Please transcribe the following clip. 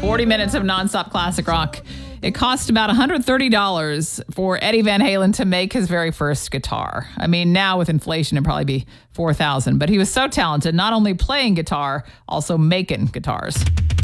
40 minutes of nonstop classic rock. It cost about $130 for Eddie Van Halen to make his very first guitar. I mean, now with inflation, it'd probably be $4,000. But he was so talented, not only playing guitar, also making guitars.